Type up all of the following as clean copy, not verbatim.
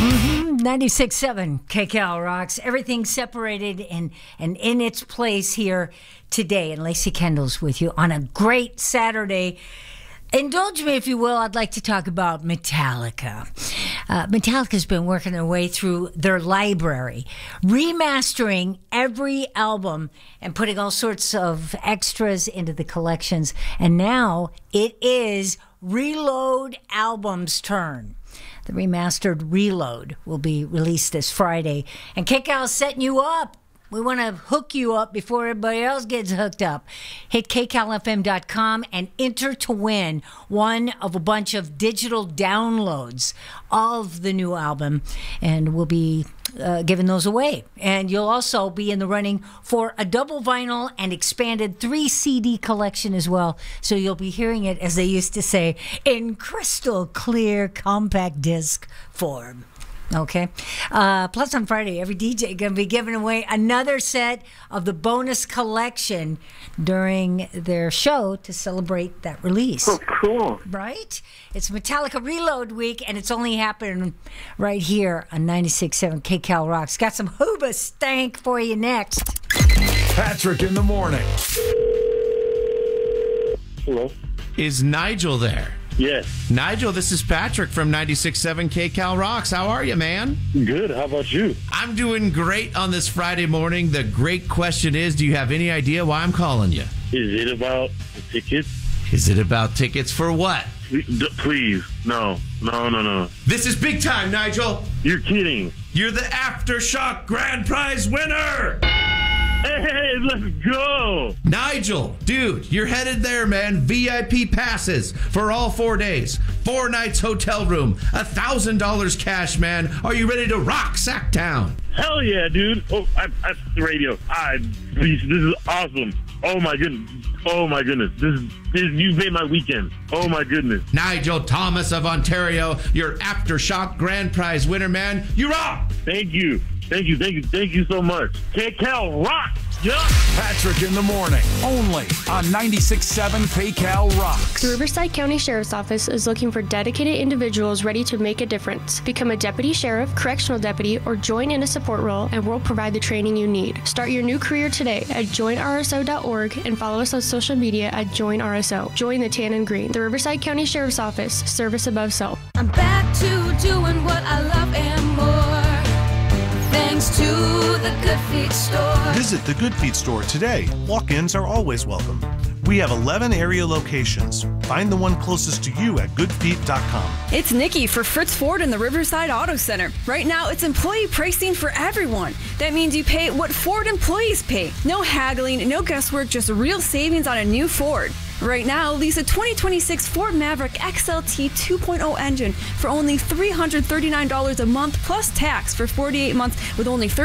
96.7 KCAL rocks. Everything separated and in its place here today. And Lacey Kendall's with you on a great Saturday. Indulge me, if you will. I'd like to talk about Metallica. Metallica's been working their way through their library, remastering every album and putting all sorts of extras into the collections. And now it is Reload album's turn. The remastered Reload will be released this Friday. And KCAL's setting you up. We want to hook you up before everybody else gets hooked up. Hit kcalfm.com and enter to win one of a bunch of digital downloads of the new album. And we'll be giving those away. And you'll also be in the running for a double vinyl and expanded 3 CD collection as well. So you'll be hearing it, as they used to say, in crystal clear compact disc form. Okay. Plus on Friday, every DJ going to be giving away another set of the bonus collection during their show to celebrate that release. Oh, cool. Right? It's Metallica Reload Week, and it's only happening right here on 96.7 KCAL Rocks. Got some Hooba stank for you next. Patrick in the morning. Hello. Is Nigel there? Yes. Nigel, this is Patrick from 96.7 KCAL Rocks. How are you, man? Good. How about you? I'm doing great on this Friday morning. The great question is, do you have any idea why I'm calling you? Is it about the tickets? Is it about tickets for what? Please. No. This is big time, Nigel. You're kidding. You're the Aftershock Grand Prize winner. Hey, let's go. Nigel, dude, you're headed there, man. VIP passes for all 4 days. 4 nights hotel room. $1,000 cash, man. Are you ready to rock Sacktown? Hell yeah, dude. Oh, I the radio. This is awesome. Oh my goodness. This you've made my weekend. Oh my goodness. Nigel Thomas of Ontario, your Aftershock Grand Prize winner, man. You rock. Thank you so much. KCAL rock. Yeah. Patrick in the morning, only on 96.7 KCAL Rocks. The Riverside County Sheriff's Office is looking for dedicated individuals ready to make a difference. Become a deputy sheriff, correctional deputy, or join in a support role, and we'll provide the training you need. Start your new career today at joinrso.org and follow us on social media at joinrso. Join the tan and green. The Riverside County Sheriff's Office, service above self. I'm back to doing what I love and more. Thanks to the Good Feet store. Visit the Good Feet store today. Walk-ins are always welcome. We have 11 area locations. Find the one closest to you at goodfeet.com. It's Nikki for Fritz Ford in the Riverside Auto Center. Right now, it's employee pricing for everyone. That means you pay what Ford employees pay. No haggling, no guesswork, just real savings on a new Ford. Right now, lease a 2026 Ford Maverick XLT 2.0 engine for only $339 a month plus tax for 48 months with only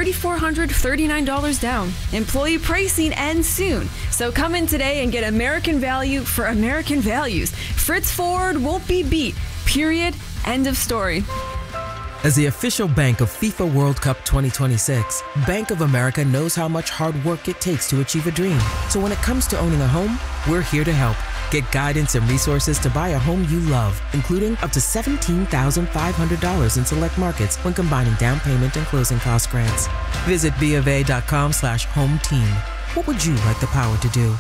$3,439 down. Employee pricing ends soon, so come in today and get American value for American values. Fritz Ford won't be beat. Period. End of story. As the official bank of FIFA World Cup 2026, Bank of America knows how much hard work it takes to achieve a dream. So when it comes to owning a home, we're here to help. Get guidance and resources to buy a home you love, including up to $17,500 in select markets when combining down payment and closing cost grants. Visit BofA.com/home team. What would you like the power to do?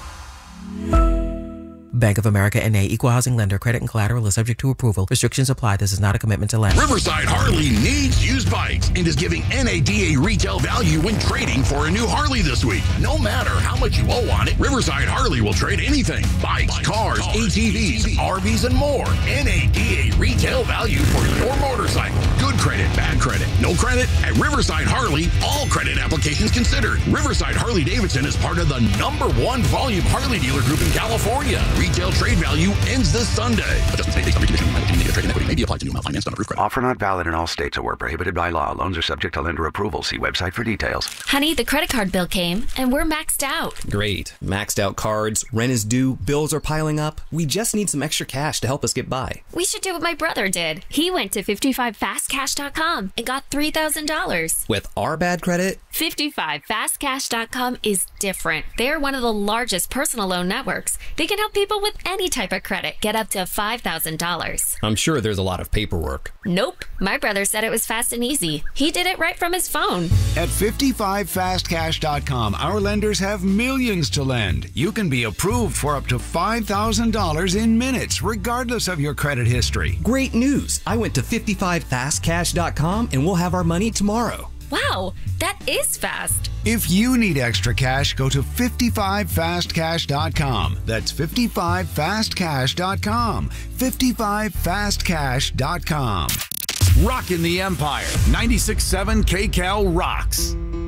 Bank of America N.A. Equal Housing Lender. Credit and collateral is subject to approval. Restrictions apply. This is not a commitment to lend. Riverside Harley needs used bikes and is giving NADA retail value when trading for a new Harley this week. No matter how much you owe on it, Riverside Harley will trade anything. Bikes, cars, ATVs, RVs, and more. NADA retail value for your motorcycle. Good credit, bad credit, no credit. At Riverside Harley, all credit applications considered. Riverside Harley Davidson is part of the #1 volume Harley dealer group in California. Retail trade value ends this Sunday. Adjustments made based on reconditioning. Negative trade equity may be applied to new amount financed on approved credit. Offer not valid in all states or where prohibited by law. Loans are subject to lender approval. See website for details. Honey, the credit card bill came, and we're maxed out. Great. Maxed out cards, rent is due, bills are piling up. We just need some extra cash to help us get by. We should do what my brother did. He went to 55fastcash.com 55fastcash.com and got $3,000. With our bad credit? 55fastcash.com is different. They're one of the largest personal loan networks. They can help people with any type of credit get up to $5,000. I'm sure there's a lot of paperwork. Nope. My brother said it was fast and easy. He did it right from his phone. At 55fastcash.com, our lenders have millions to lend. You can be approved for up to $5,000 in minutes, regardless of your credit history. Great news! I went to 55fastcash.com and we'll have our money tomorrow. Wow, that is fast. If you need extra cash, go to 55fastcash.com. That's 55fastcash.com. 55fastcash.com. Rockin' the Empire. 96.7 KCAL rocks.